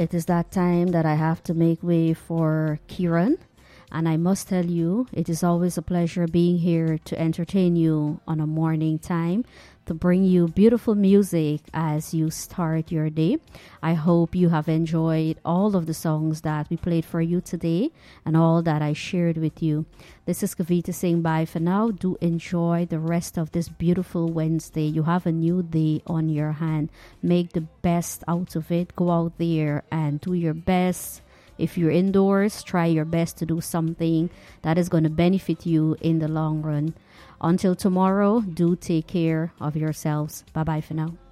it is that time that I have to make way for Kieran. And I must tell you, it is always a pleasure being here to entertain you on a morning time, to bring you beautiful music as you start your day. I hope you have enjoyed all of the songs that we played for you today and all that I shared with you. This is Kavita saying bye for now. Do enjoy the rest of this beautiful Wednesday. You have a new day on your hand. Make the best out of it. Go out there and do your best. If you're indoors, try your best to do something that is going to benefit you in the long run. Until tomorrow, do take care of yourselves. Bye-bye for now.